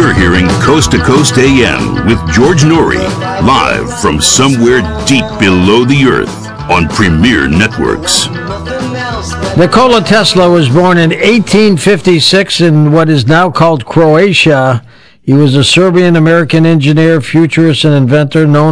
You're hearing Coast to Coast AM with George Norrie, live from somewhere deep below the earth on Premier Networks. Nikola Tesla was born in 1856 in what is now called Croatia. He was a Serbian-American engineer, futurist, and inventor known